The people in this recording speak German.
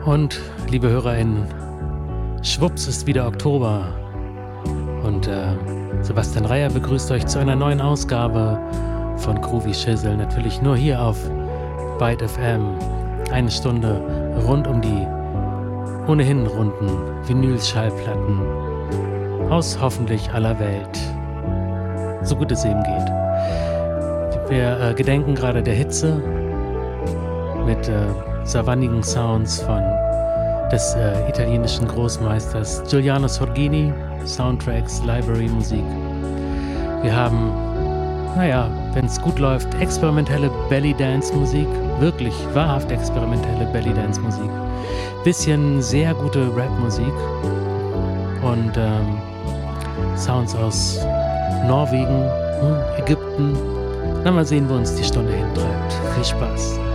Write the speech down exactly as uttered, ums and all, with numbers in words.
Und, liebe HörerInnen, schwupps ist wieder Oktober. Und äh, Sebastian Reier begrüßt euch zu einer neuen Ausgabe von Groovy Schissel. Natürlich nur hier auf Byte F M. Eine Stunde rund um die ohnehin runden Vinyl-Schallplatten aus hoffentlich aller Welt. So gut es eben geht. Wir äh, gedenken gerade der Hitze mit äh, savannigen Sounds von des äh, italienischen Großmeisters Giuliano Sorgini, Soundtracks, Library-Musik. Wir haben, naja, wenn es gut läuft, experimentelle Belly-Dance-Musik, wirklich wahrhaft experimentelle Belly-Dance-Musik, bisschen sehr gute Rap-Musik und ähm, Sounds aus Norwegen, hm, Ägypten. Na, mal sehen, wo uns die Stunde hintreibt. Viel Spaß.